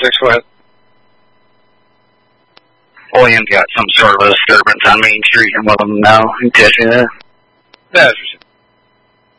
Go ahead. William's got some sort of a disturbance on Main Street in one of them now. He texted me that. Yeah, that's